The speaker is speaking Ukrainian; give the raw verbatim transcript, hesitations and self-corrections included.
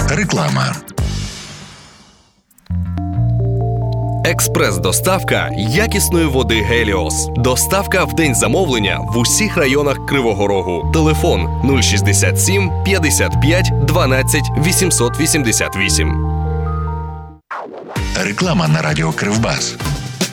Реклама. Експрес-доставка якісної води «Геліос». Доставка в день замовлення в усіх районах Кривого Рогу. Телефон нуль шістдесят сім п'ятдесят п'ять дванадцять вісімсот вісімдесят вісім. Реклама на радіо Кривбас.